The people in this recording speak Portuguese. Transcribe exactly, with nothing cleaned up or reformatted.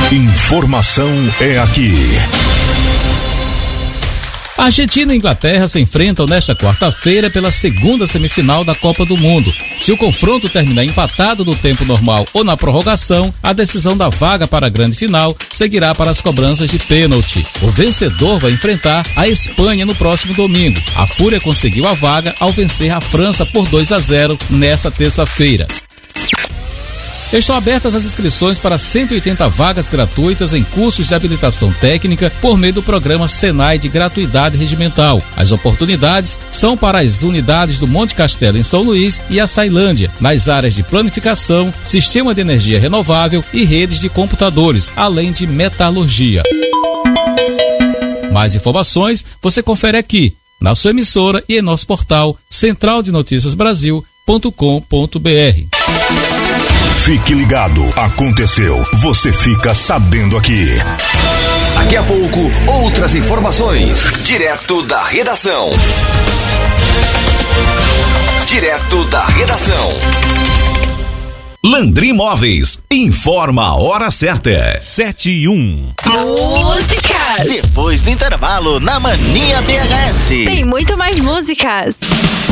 Informação é aqui. Argentina e Inglaterra se enfrentam nesta quarta-feira pela segunda semifinal da Copa do Mundo. Se o confronto terminar empatado no tempo normal ou na prorrogação, a decisão da vaga para a grande final seguirá para as cobranças de pênalti. O vencedor vai enfrentar a Espanha no próximo domingo. A Fúria conseguiu a vaga ao vencer a França por dois a zero nesta terça-feira. Estão abertas as inscrições para cento e oitenta vagas gratuitas em cursos de habilitação técnica por meio do programa Senai de gratuidade regimental. As oportunidades são para as unidades do Monte Castelo em São Luís e a Sailândia, nas áreas de planificação, sistema de energia renovável e redes de computadores, além de metalurgia. Mais informações você confere aqui, na sua emissora e em nosso portal central de notícias brasil ponto com ponto br. Fique ligado, aconteceu, você fica sabendo aqui. Daqui a pouco, outras informações, direto da redação. Direto da redação. Landry Móveis, informa a hora certa. Sete e um. Músicas. Depois do intervalo, na Mania B H S. Tem muito mais músicas.